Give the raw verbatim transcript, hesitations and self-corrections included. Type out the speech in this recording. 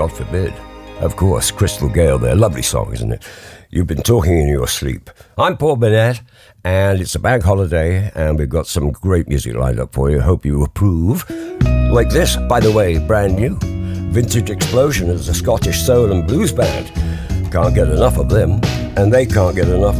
God forbid. Of course, Crystal Gale there. Lovely song, isn't it? You've been talking in your sleep. I'm Paul Burnett, and it's a bank holiday, and we've got some great music lined up for you. Hope you approve. Like this, by the way, brand new. Vintage Explosion is a Scottish soul and blues band. Can't get enough of them, and they can't get enough